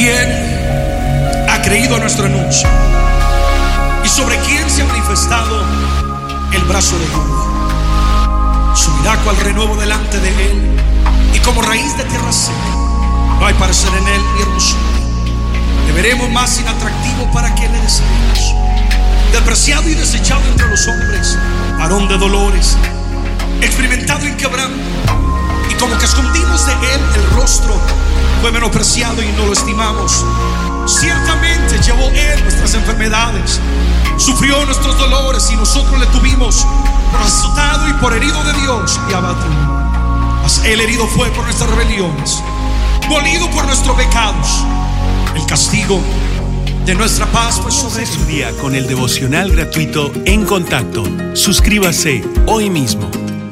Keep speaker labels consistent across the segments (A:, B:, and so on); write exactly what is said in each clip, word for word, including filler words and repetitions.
A: ¿Quién ha creído a nuestro anuncio? ¿Y sobre quién se ha manifestado el brazo de Dios? Subirá cual renuevo delante de él, y como raíz de tierra seca. No hay parecer en él ni hermosura. Le veremos más inatractivo para que le deseemos. Despreciado y desechado entre los hombres, varón de dolores, experimentado en quebranto, y como que escondimos de él el rostro, fue menospreciado y no lo estimamos. Ciertamente llevó él nuestras enfermedades, sufrió nuestros dolores, y nosotros le tuvimos por azotado y por herido de Dios y abatido. Mas él herido fue por nuestras rebeliones, molido por nuestros pecados. El castigo de nuestra paz fue sobre él.
B: Su día con el devocional gratuito En Contacto. Suscríbase hoy mismo.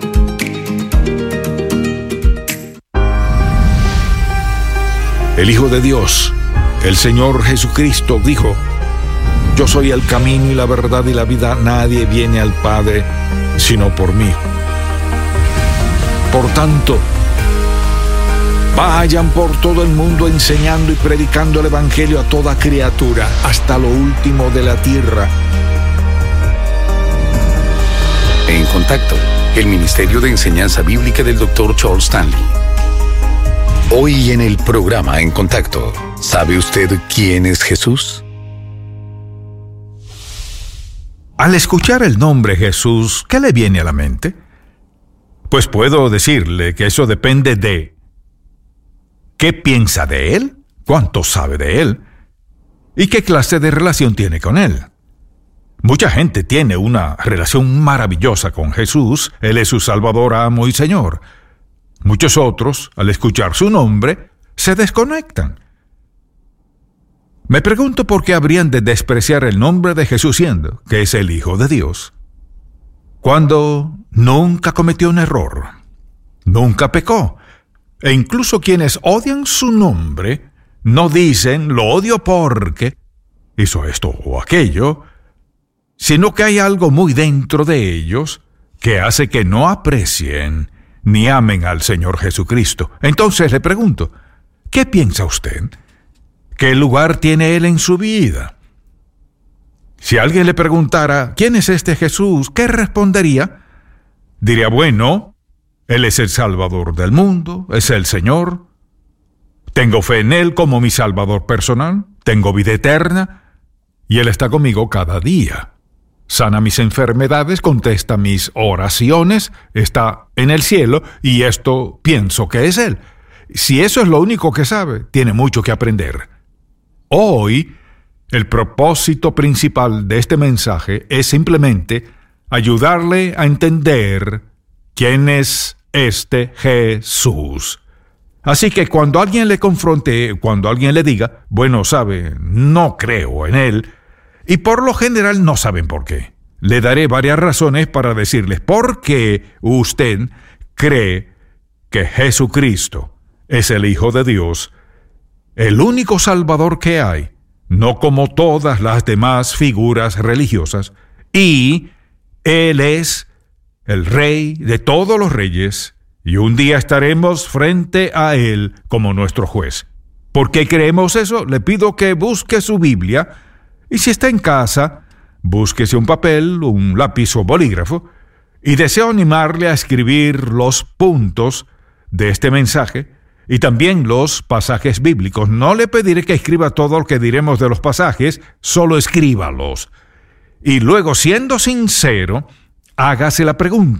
C: El Hijo de Dios, el Señor Jesucristo, dijo: yo soy el camino y la verdad y la vida. Nadie viene al Padre sino por mí. Por tanto, vayan por todo el mundo enseñando y predicando el Evangelio a toda criatura, hasta lo último de la tierra.
D: En Contacto, el Ministerio de Enseñanza Bíblica del doctor Charles Stanley. Hoy en el programa En Contacto, ¿sabe usted quién es Jesús?
C: Al escuchar el nombre Jesús, ¿qué le viene a la mente? Pues puedo decirle que eso depende de ¿qué piensa de él? ¿Cuánto sabe de él? ¿Y qué clase de relación tiene con él? Mucha gente tiene una relación maravillosa con Jesús. Él es su Salvador, amo y Señor. Muchos otros, al escuchar su nombre, se desconectan. Me pregunto por qué habrían de despreciar el nombre de Jesús siendo que es el Hijo de Dios, cuando nunca cometió un error, nunca pecó. E incluso quienes odian su nombre no dicen lo odio porque hizo esto o aquello, sino que hay algo muy dentro de ellos que hace que no aprecien ni amen al Señor Jesucristo. Entonces le pregunto, ¿qué piensa usted? ¿Qué lugar tiene Él en su vida? Si alguien le preguntara, ¿quién es este Jesús?, ¿qué respondería? Diría, bueno, Él es el Salvador del mundo, es el Señor. Tengo fe en Él como mi Salvador personal, tengo vida eterna, y Él está conmigo cada día. Sana mis enfermedades, contesta mis oraciones, está en el cielo, y esto pienso que es Él. Si eso es lo único que sabe, tiene mucho que aprender. Hoy, el propósito principal de este mensaje es simplemente ayudarle a entender quién es este Jesús. Así que cuando alguien le confronte, cuando alguien le diga, bueno, sabe, no creo en Él, y por lo general no saben por qué, le daré varias razones para decirles por qué usted cree que Jesucristo es el Hijo de Dios, el único Salvador que hay, no como todas las demás figuras religiosas, y Él es el Rey de todos los reyes, y un día estaremos frente a Él como nuestro juez. ¿Por qué creemos eso? Le pido que busque su Biblia, y si está en casa, búsquese un papel, un lápiz o bolígrafo, y deseo animarle a escribir los puntos de este mensaje, y también los pasajes bíblicos. No le pediré que escriba todo lo que diremos de los pasajes, solo escríbalos. Y luego, siendo sincero, hágase la pregunta.